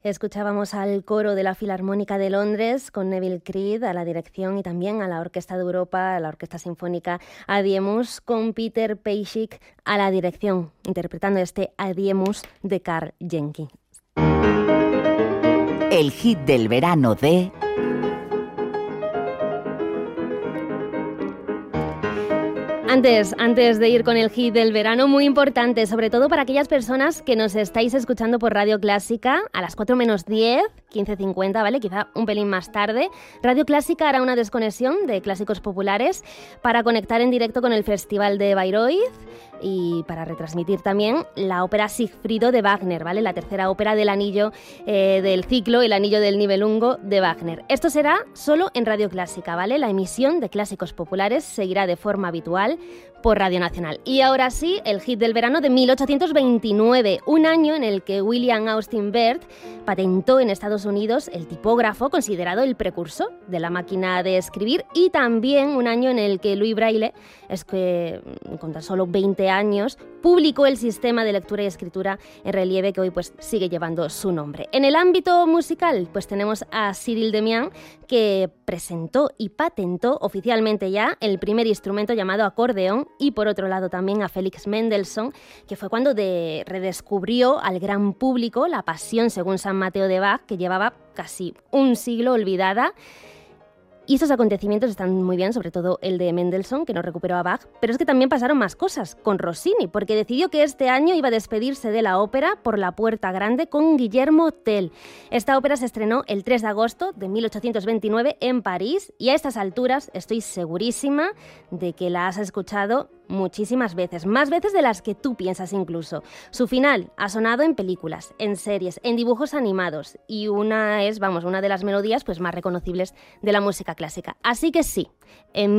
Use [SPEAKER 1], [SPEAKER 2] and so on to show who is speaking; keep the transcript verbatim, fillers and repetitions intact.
[SPEAKER 1] Escuchábamos al coro de la Filarmónica de Londres con Neville Creed a la dirección y también a la Orquesta de Europa, a la Orquesta Sinfónica Adiemus, con Peter Paishik a la dirección, interpretando este Adiemus de Karl Jenkins.
[SPEAKER 2] El hit del verano de...
[SPEAKER 1] Antes, antes de ir con el hit del verano, muy importante, sobre todo para aquellas personas que nos estáis escuchando por Radio Clásica a las cuatro menos diez, quince cincuenta, ¿vale? Quizá un pelín más tarde. Radio Clásica hará una desconexión de clásicos populares para conectar en directo con el Festival de Bayreuth y para retransmitir también la ópera Sigfrido de Wagner, ¿vale? La tercera ópera del anillo eh, del ciclo, el anillo del Nibelungo de Wagner. Esto será solo en Radio Clásica, ¿vale? La emisión de clásicos populares seguirá de forma habitual por Radio Nacional. Y ahora sí, el hit del verano de mil ochocientos veintinueve, un año en el que William Austin Bert patentó en Estados Unidos el tipógrafo, considerado el precursor de la máquina de escribir, y también un año en el que Louis Braille, es que con tan solo veinte años, publicó el sistema de lectura y escritura en relieve que hoy pues sigue llevando su nombre. En el ámbito musical, pues tenemos a Cyril Demian, que presentó y patentó oficialmente ya el primer instrumento llamado acordeón, y por otro lado también a Félix Mendelssohn, que fue cuando de redescubrió al gran público la Pasión según San Mateo de Bach, que llevaba casi un siglo olvidada. Y estos acontecimientos están muy bien, sobre todo el de Mendelssohn, que no recuperó a Bach, pero es que también pasaron más cosas con Rossini, porque decidió que este año iba a despedirse de la ópera por la puerta grande con Guillermo Tell. Esta ópera se estrenó el tres de agosto de mil ochocientos veintinueve en París, y a estas alturas estoy segurísima de que la has escuchado muchísimas veces, más veces de las que tú piensas incluso. Su final ha sonado en películas, en series, en dibujos animados, y una es, vamos, una de las melodías pues más reconocibles de la música clásica. Así que sí, en